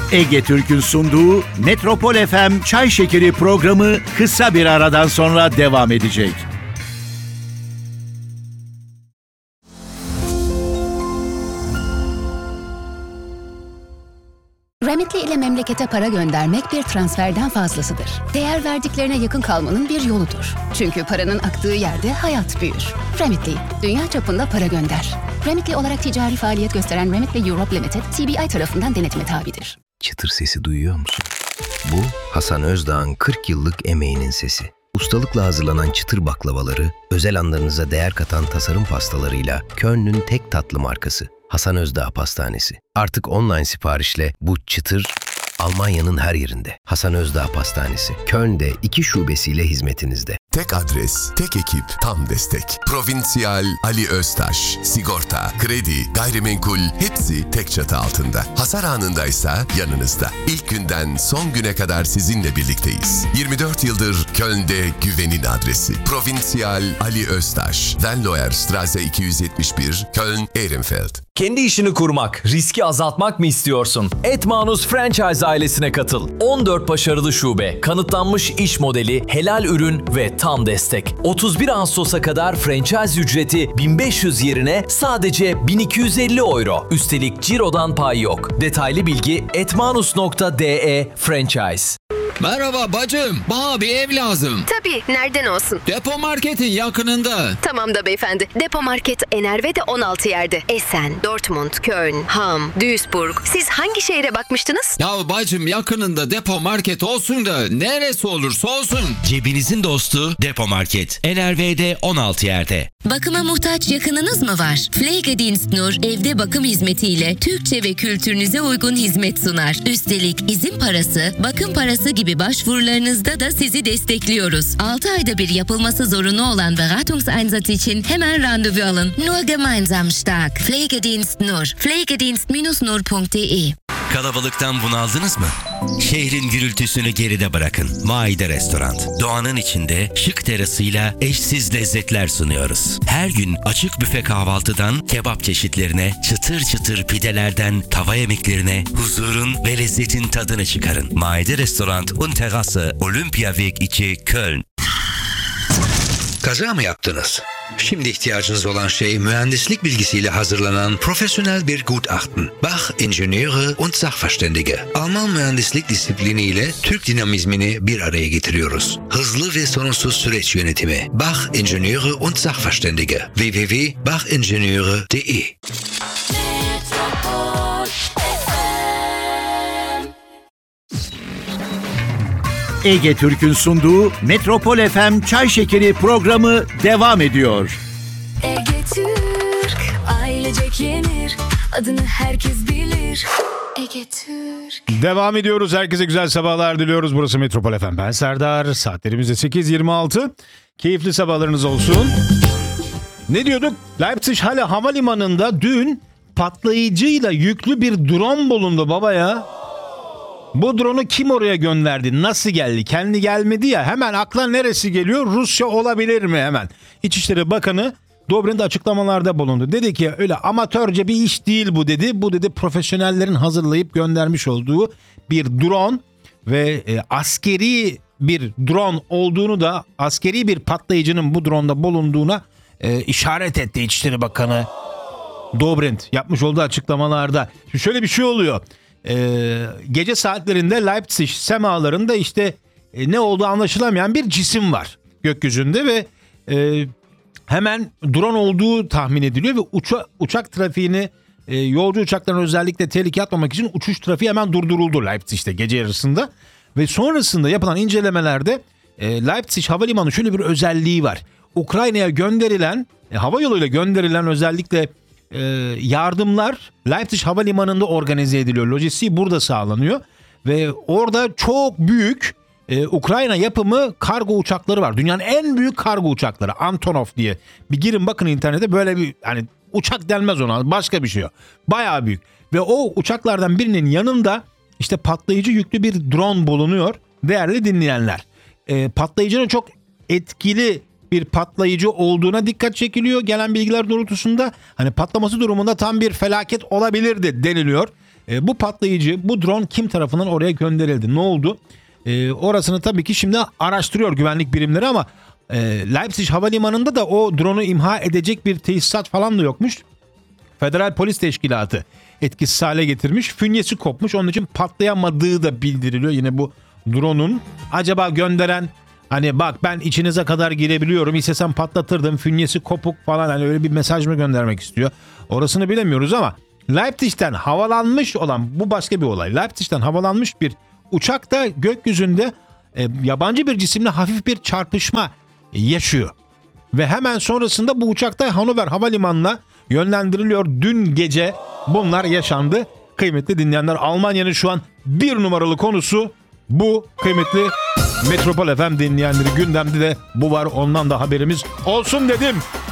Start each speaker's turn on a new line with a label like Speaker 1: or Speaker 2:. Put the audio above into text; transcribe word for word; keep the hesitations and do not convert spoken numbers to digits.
Speaker 1: Ege Türk'ün sunduğu Metropol F M Çay Şekeri programı kısa bir aradan sonra devam edecek.
Speaker 2: Remitly ile memlekete para göndermek bir transferden fazlasıdır. Değer verdiklerine yakın kalmanın bir yoludur. Çünkü paranın aktığı yerde hayat büyür. Remitly, dünya çapında para gönder. Remitly olarak ticari faaliyet gösteren Remitly Europe Limited, C B I tarafından denetime tabidir.
Speaker 3: Çıtır sesi duyuyor musun? Bu, Hasan Özdağ'ın kırk yıllık emeğinin sesi. Ustalıkla hazırlanan çıtır baklavaları, özel anlarınıza değer katan tasarım pastalarıyla Köln'ün tek tatlı markası Hasan Özdağ Pastanesi. Artık online siparişle bu çıtır Almanya'nın her yerinde. Hasan Özdağ Pastanesi. Köln'de iki şubesiyle hizmetinizde.
Speaker 4: Tek adres, tek ekip, tam destek. Provinsiyal Ali Öztaş. Sigorta, kredi, gayrimenkul hepsi tek çatı altında. Hasar anındaysa yanınızda. İlk günden son güne kadar sizinle birlikteyiz. yirmi dört yıldır Köln'de güvenin adresi. Provinsiyal Ali Öztaş. Venloer Straße iki yüz yetmiş bir, Köln, Ehrenfeld.
Speaker 5: Kendi işini kurmak, riski azaltmak mı istiyorsun? Etmanus Franchise ailesine katıl. on dört başarılı şube, kanıtlanmış iş modeli, helal ürün ve tam destek. otuz bir Ağustos'a kadar franchise ücreti bin beş yüz yerine sadece bin iki yüz elli euro. Üstelik cirodan pay yok. Detaylı bilgi etmanus nokta de franchise.
Speaker 6: Merhaba bacım, bana bir ev lazım.
Speaker 7: Tabii, nereden olsun?
Speaker 6: Depo marketin yakınında.
Speaker 7: Tamam da beyefendi, depo market Enerve'de on altı yerde. Essen, Dortmund, Köln, Hamm, Duisburg. Siz hangi şehre bakmıştınız?
Speaker 6: Ya bacım yakınında depo market olsun da neresi olursa olsun.
Speaker 8: Cebinizin dostu Depo Market. Enerve'de on altı yerde.
Speaker 9: Bakıma muhtaç yakınınız mı var? Pflegedienst Nur evde bakım hizmetiyle Türkçe ve kültürünüze uygun hizmet sunar. Üstelik izin parası, bakım parası gibi başvurularınızda da sizi destekliyoruz. altı ayda bir yapılması zorunlu olan Beratungseinsatz için hemen randevu alın. Nur gemeinsam stark. Pflegedienst Nur. pflegedienst nur punkt de.
Speaker 8: Kalabalıktan bunaldınız mı? Şehrin gürültüsünü geride bırakın. Maide Restoran. Doğanın içinde şık terasıyla eşsiz lezzetler sunuyoruz. Her gün açık büfe kahvaltıdan kebap çeşitlerine, çıtır çıtır pidelerden tava yemeklerine huzurun ve lezzetin tadını çıkarın. Maide Restoran und Terrasse, Olympiaweg iki, Köln.
Speaker 3: Kaza mı yaptınız? Şimdi ihtiyacınız olan şey mühendislik bilgisiyle hazırlanan profesyonel bir Gutachten. Bach Ingenieure und Sachverständige. Alman mühendislik disipliniyle Türk dinamizmini bir araya getiriyoruz. Hızlı ve sorunsuz süreç yönetimi. Bach Ingenieure und Sachverständige. w w w punkt bach ingenieure punkt de.
Speaker 1: Ege Türk'ün sunduğu Metropol F M Çay Şekeri programı devam ediyor.
Speaker 10: Ege Türk, ailecek yenir, adını herkes bilir. Ege Türk.
Speaker 11: Devam ediyoruz. Herkese güzel sabahlar diliyoruz. Burası Metropol F M. Ben Serdar. Saatlerimiz de sekiz yirmi altı. Keyifli sabahlarınız olsun. Ne diyorduk? Leipzig hala havalimanında dün patlayıcıyla yüklü bir drone bulundu baba ya. Bu drone'u kim oraya gönderdi? Nasıl geldi? Kendi gelmedi ya. Hemen akla neresi geliyor? Rusya olabilir mi hemen? İçişleri Bakanı Dobrindt açıklamalarda bulundu. Dedi ki öyle amatörce bir iş değil bu dedi. Bu dedi profesyonellerin hazırlayıp göndermiş olduğu bir drone ve e, askeri bir drone olduğunu da askeri bir patlayıcının bu drone'da bulunduğuna e, işaret etti İçişleri Bakanı Dobrindt yapmış olduğu açıklamalarda. Şimdi şöyle bir şey oluyor. Ee, gece saatlerinde Leipzig semalarında işte e, ne olduğu anlaşılamayan bir cisim var gökyüzünde ve e, hemen drone olduğu tahmin ediliyor ve uça, uçak trafiğini e, yolcu uçaklarına özellikle tehlikeye atmamak için uçuş trafiği hemen durduruldu Leipzig'te gece yarısında ve sonrasında yapılan incelemelerde e, Leipzig havalimanı şöyle bir özelliği var. Ukrayna'ya gönderilen e, hava yoluyla gönderilen özellikle Ee, yardımlar Leipzig Havalimanı'nda organize ediliyor. Lojistiği burada sağlanıyor. Ve orada çok büyük e, Ukrayna yapımı kargo uçakları var. Dünyanın en büyük kargo uçakları. Antonov diye. Bir girin bakın internete böyle bir hani uçak denmez ona. Başka bir şey o. Bayağı büyük. Ve o uçaklardan birinin yanında işte patlayıcı yüklü bir drone bulunuyor. Değerli dinleyenler. E, patlayıcının çok etkili bir patlayıcı olduğuna dikkat çekiliyor. Gelen bilgiler doğrultusunda hani patlaması durumunda tam bir felaket olabilirdi deniliyor. E, bu patlayıcı, bu drone kim tarafından oraya gönderildi? Ne oldu? E, orasını tabii ki şimdi araştırıyor güvenlik birimleri ama e, Leipzig Havalimanı'nda da o drone'u imha edecek bir tesisat falan da yokmuş. Federal Polis Teşkilatı etkisiz hale getirmiş. Fünyesi kopmuş. Onun için patlayamadığı da bildiriliyor. Yine bu drone'un acaba gönderen hani bak ben içinize kadar girebiliyorum. İstesem patlatırdım. Fünyesi kopuk falan hani öyle bir mesaj mı göndermek istiyor? Orasını bilemiyoruz ama Leipzig'ten havalanmış olan bu başka bir olay. Leipzig'ten havalanmış bir uçak da gökyüzünde e, yabancı bir cisimle hafif bir çarpışma yaşıyor. Ve hemen sonrasında bu uçakta Hannover Havalimanı'na yönlendiriliyor. Dün gece bunlar yaşandı. Kıymetli dinleyenler, Almanya'nın şu an bir numaralı konusu bu. Kıymetli Metropol F M dinleyenleri, gündemde de bu var, ondan da haberimiz olsun dedim.